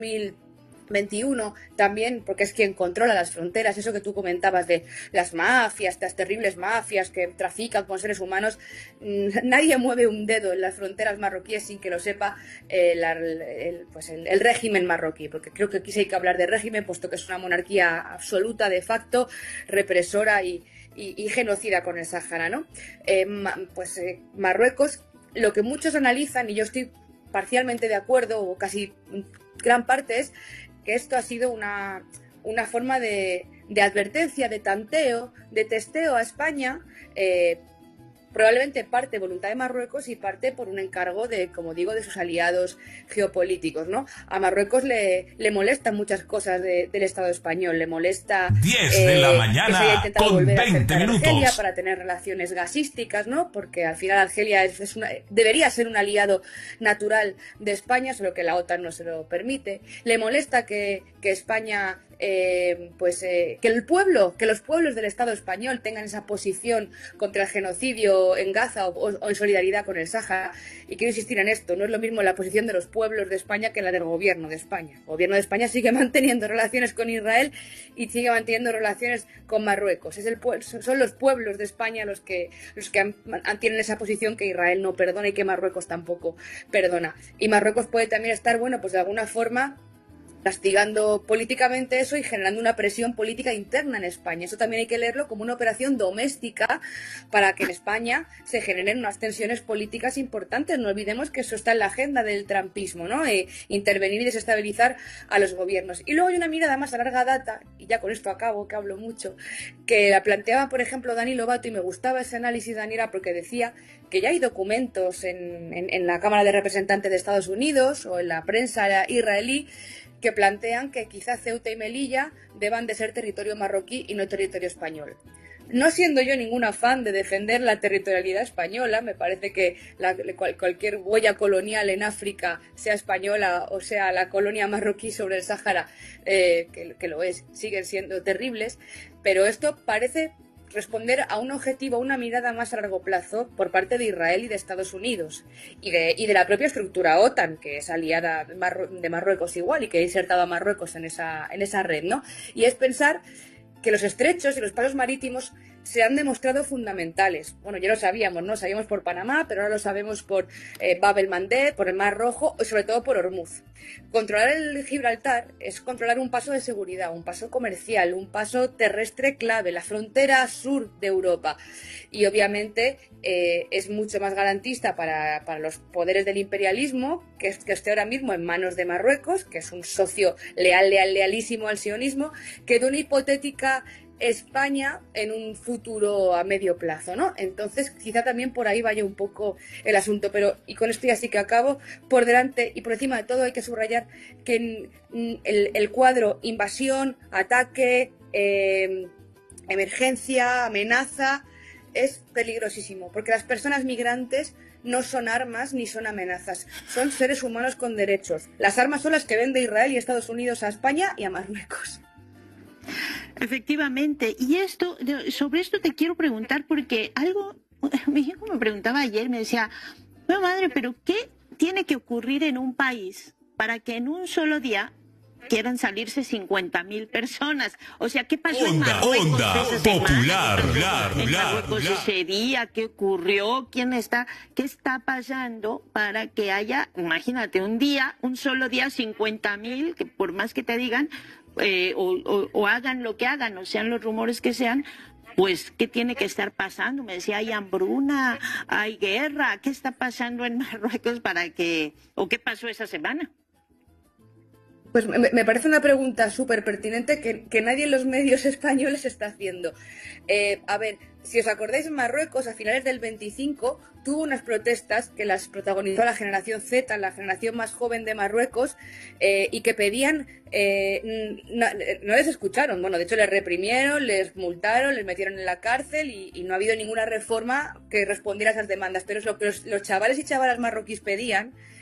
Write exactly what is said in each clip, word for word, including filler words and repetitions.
mil veintiuno también, porque es quien controla las fronteras, eso que tú comentabas de las mafias, estas terribles mafias que trafican con seres humanos. Nadie mueve un dedo en las fronteras marroquíes sin que lo sepa eh, la, el, pues el, el régimen marroquí, porque creo que aquí sí hay que hablar de régimen, puesto que es una monarquía absoluta de facto, represora y, y, y genocida con el Sáhara, ¿no? Eh, pues eh, Marruecos, lo que muchos analizan, y yo estoy parcialmente de acuerdo, o casi gran parte, es que esto ha sido una, una forma de, de advertencia, de tanteo, de testeo a España, eh, probablemente parte voluntad de Marruecos y parte por un encargo de, como digo, de sus aliados geopolíticos, ¿no? A Marruecos le, le molestan muchas cosas de, del Estado español, le molesta diez de la mañana que se haya intentado con volver veinte a minutos. Argelia para tener relaciones gasísticas, ¿no? Porque al final Argelia es, es una, debería ser un aliado natural de España, solo que la OTAN no se lo permite. Le molesta que, que España Eh, pues eh, que el pueblo, que los pueblos del Estado español tengan esa posición contra el genocidio en Gaza o, o en solidaridad con el Sáhara. Y quiero insistir en esto, no es lo mismo la posición de los pueblos de España que la del gobierno de España. El gobierno de España sigue manteniendo relaciones con Israel y sigue manteniendo relaciones con Marruecos. Es el, son los pueblos de España los que, los que han, tienen esa posición que Israel no perdona y que Marruecos tampoco perdona. Y Marruecos puede también estar, bueno, pues de alguna forma castigando políticamente eso y generando una presión política interna en España. Eso también hay que leerlo como una operación doméstica para que en España se generen unas tensiones políticas importantes. No olvidemos que eso está en la agenda del trumpismo, ¿no? E intervenir y desestabilizar a los gobiernos. Y luego hay una mirada más a larga data, y ya con esto acabo, que hablo mucho, que la planteaba, por ejemplo, Dani Lobato, y me gustaba ese análisis, Daniela, porque decía que ya hay documentos en, en, en la Cámara de Representantes de Estados Unidos o en la prensa israelí que plantean que quizá Ceuta y Melilla deban de ser territorio marroquí y no territorio español. No siendo yo ningún afán de defender la territorialidad española, me parece que la, cual, cualquier huella colonial en África, sea española o sea la colonia marroquí sobre el Sáhara, eh, que, que lo es, siguen siendo terribles, pero esto parece responder a un objetivo, a una mirada más a largo plazo por parte de Israel y de Estados Unidos y de, y de la propia estructura OTAN, que es aliada de, Marru de Marruecos igual y que ha insertado a Marruecos en esa, en esa red, ¿no? Y es pensar que los estrechos y los pasos marítimos se han demostrado fundamentales. Bueno, ya lo sabíamos, ¿no? Sabíamos por Panamá, pero ahora lo sabemos por eh, Bab el-Mandeb, por el Mar Rojo y sobre todo por Hormuz. Controlar el Gibraltar es controlar un paso de seguridad, un paso comercial, un paso terrestre clave, la frontera sur de Europa. Y obviamente eh, es mucho más garantista para, para los poderes del imperialismo, que, es, que esté ahora mismo en manos de Marruecos, que es un socio leal, leal, lealísimo al sionismo, que de una hipotética España en un futuro a medio plazo, ¿no? Entonces, quizá también por ahí vaya un poco el asunto, pero, y con esto ya sí que acabo, por delante y por encima de todo hay que subrayar que el, el cuadro invasión, ataque, eh, emergencia, amenaza, es peligrosísimo, porque las personas migrantes no son armas ni son amenazas, son seres humanos con derechos. Las armas son las que vende Israel y Estados Unidos a España y a Marruecos. Efectivamente, y esto, sobre esto te quiero preguntar porque algo, mi hijo me preguntaba ayer, me decía, bueno, madre, pero ¿qué tiene que ocurrir en un país para que en un solo día quieran salirse cincuenta mil personas? O sea, ¿qué pasó onda, en Marruecos onda, esa semana? popular, ¿Qué pasó bla, en bla, Marruecos bla. ese día? ¿Qué ocurrió? ¿Quién está? ¿Qué está pasando para que haya, imagínate, un día, un solo día, cincuenta mil, que por más que te digan, Eh, o, o, o hagan lo que hagan, o sean los rumores que sean, pues, ¿qué tiene que estar pasando? Me decía, hay hambruna, hay guerra, ¿qué está pasando en Marruecos para que, o qué pasó esa semana? Pues me, me parece una pregunta súper pertinente que, que nadie en los medios españoles está haciendo. Eh, a ver, si os acordáis, Marruecos a finales del veinticinco tuvo unas protestas que las protagonizó la generación Z, la generación más joven de Marruecos, eh, y que pedían, eh, no, no les escucharon, bueno, de hecho les reprimieron, les multaron, les metieron en la cárcel y, y no ha habido ninguna reforma que respondiera a esas demandas, pero es lo que los, los chavales y chavalas marroquíes pedían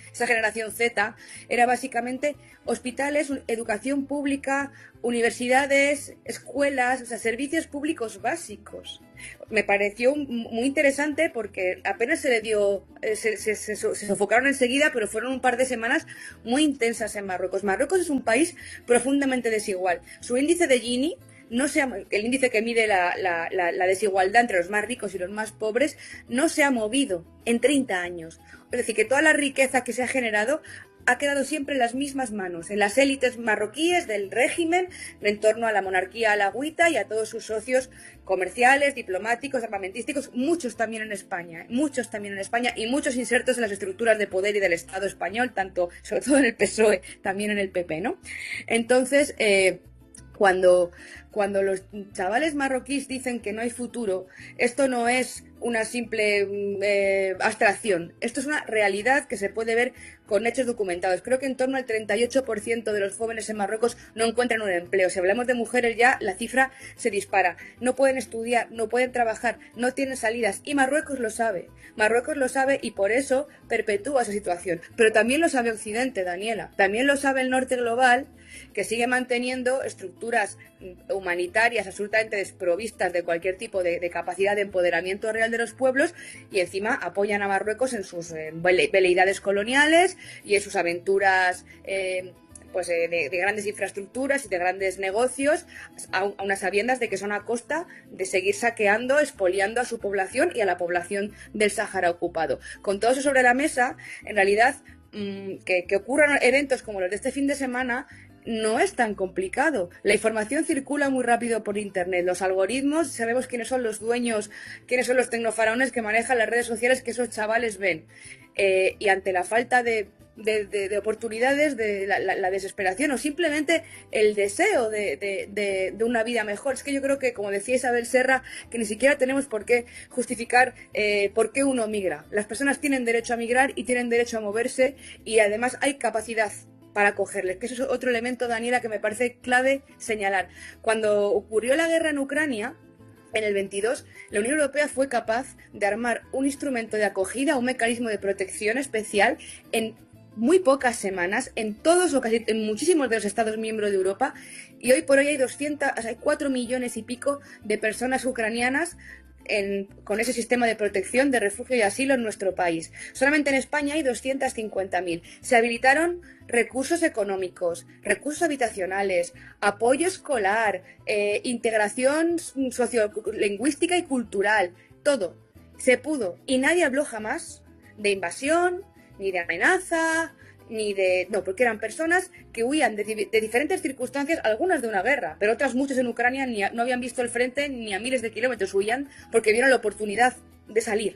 esa generación Z, era básicamente hospitales, educación pública, universidades, escuelas, o sea, servicios públicos básicos. Me pareció muy interesante porque apenas se le dio, se, se, se, se sofocaron enseguida, pero fueron un par de semanas muy intensas en Marruecos. Marruecos es un país profundamente desigual. Su índice de Gini, no se ha, el índice que mide la, la, la, la desigualdad entre los más ricos y los más pobres, no se ha movido en treinta años. Es decir, que toda la riqueza que se ha generado ha quedado siempre en las mismas manos, en las élites marroquíes del régimen, en torno a la monarquía alagüita y a todos sus socios comerciales, diplomáticos, armamentísticos, muchos también en España, muchos también en España y muchos insertos en las estructuras de poder y del Estado español, tanto, sobre todo en el P S O E, también en el P P, ¿no? Entonces, eh, cuando, cuando los chavales marroquíes dicen que no hay futuro, esto no es una simple eh, abstracción, esto es una realidad que se puede ver con hechos documentados. Creo que en torno al treinta y ocho por ciento de los jóvenes en Marruecos no encuentran un empleo. Si hablamos de mujeres ya, la cifra se dispara. No pueden estudiar, no pueden trabajar, no tienen salidas. Y Marruecos lo sabe. Marruecos lo sabe y por eso perpetúa esa situación. Pero también lo sabe Occidente, Daniela. También lo sabe el norte global, que sigue manteniendo estructuras humanitarias absolutamente desprovistas de cualquier tipo de, de capacidad de empoderamiento real de los pueblos, y encima apoyan a Marruecos en sus eh, veleidades coloniales y en sus aventuras eh, pues eh, de, de grandes infraestructuras y de grandes negocios, a, a unas sabiendas de que son a costa de seguir saqueando, expoliando a su población y a la población del Sáhara ocupado. Con todo eso sobre la mesa, en realidad mmm, que, que ocurran eventos como los de este fin de semana no es tan complicado. La información circula muy rápido por internet. Los algoritmos, sabemos quiénes son los dueños, quiénes son los tecnofaraones que manejan las redes sociales que esos chavales ven. Eh, y ante la falta de, de, de, de oportunidades, de la, la, la desesperación o simplemente el deseo de, de, de, de una vida mejor. Es que yo creo que, como decía Isabel Serra, que ni siquiera tenemos por qué justificar eh, por qué uno migra. Las personas tienen derecho a migrar y tienen derecho a moverse, y además hay capacidad para acogerles, que eso es otro elemento, Daniela, que me parece clave señalar. Cuando ocurrió la guerra en Ucrania, en el veintidós, la Unión Europea fue capaz de armar un instrumento de acogida, un mecanismo de protección especial en muy pocas semanas, en todos o casi en muchísimos de los Estados miembros de Europa, y hoy por hoy hay doscientos, hay cuatro millones y pico de personas ucranianas En, con ese sistema de protección, de refugio y asilo en nuestro país. Solamente en España hay doscientos cincuenta mil. Se habilitaron recursos económicos, recursos habitacionales, apoyo escolar, eh, integración sociolingüística y cultural, todo. Se pudo. Y nadie habló jamás de invasión, ni de amenaza, ni de... No, porque eran personas que huían de, de diferentes circunstancias, algunas de una guerra, pero otras muchas en Ucrania ni a, no habían visto el frente ni a miles de kilómetros, huían porque vieron la oportunidad de salir.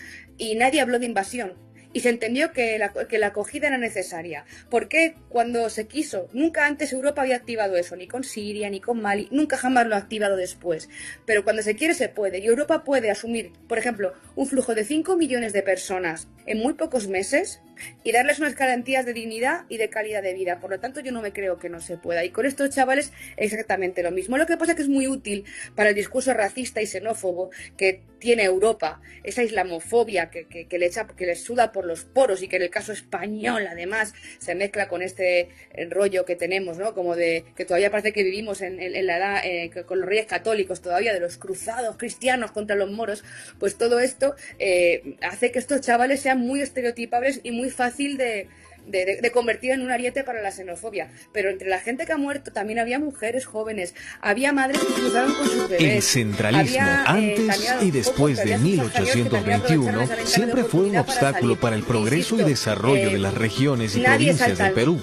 Y nadie habló de invasión. Y se entendió que la, que la acogida era necesaria. ¿Por qué? Cuando se quiso. Nunca antes Europa había activado eso, ni con Siria, ni con Mali, nunca jamás lo ha activado después. Pero cuando se quiere, se puede. Y Europa puede asumir, por ejemplo, un flujo de cinco millones de personas en muy pocos meses y darles unas garantías de dignidad y de calidad de vida. Por lo tanto, yo no me creo que no se pueda. Y con estos chavales exactamente lo mismo. Lo que pasa es que es muy útil para el discurso racista y xenófobo que tiene Europa, esa islamofobia que, que, que le echa, que le suda por los poros, y que en el caso español además se mezcla con este rollo que tenemos, ¿no? Como de que todavía parece que vivimos en, en, en la edad eh, con los reyes católicos todavía, de los cruzados cristianos contra los moros. Pues todo esto eh, hace que estos chavales sean muy estereotipables y muy fácil de, de, de, de convertir en un ariete para la xenofobia. Pero entre la gente que ha muerto también había mujeres jóvenes, había madres que cruzaron con sus bebés. El centralismo, había, antes eh, y después de mil ochocientos veintiuno, siempre fue un obstáculo para, para el progreso Insisto, y desarrollo eh, de las regiones y provincias del Perú.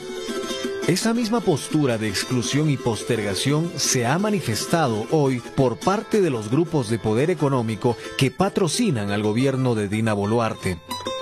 Esa misma postura de exclusión y postergación se ha manifestado hoy por parte de los grupos de poder económico que patrocinan al gobierno de Dina Boluarte.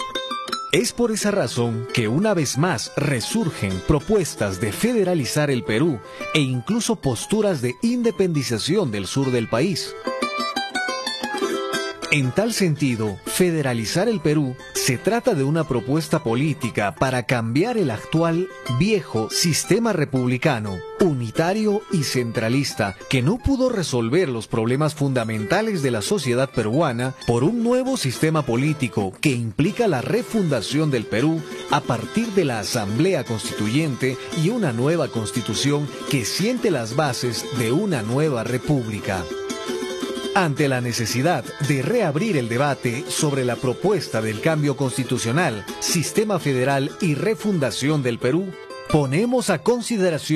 Es por esa razón que una vez más resurgen propuestas de federalizar el Perú e incluso posturas de independización del sur del país. En tal sentido, federalizar el Perú se trata de una propuesta política para cambiar el actual viejo sistema republicano, unitario y centralista, que no pudo resolver los problemas fundamentales de la sociedad peruana, por un nuevo sistema político que implica la refundación del Perú a partir de la Asamblea Constituyente y una nueva constitución que siente las bases de una nueva república. Ante la necesidad de reabrir el debate sobre la propuesta del cambio constitucional, sistema federal y refundación del Perú, ponemos a consideración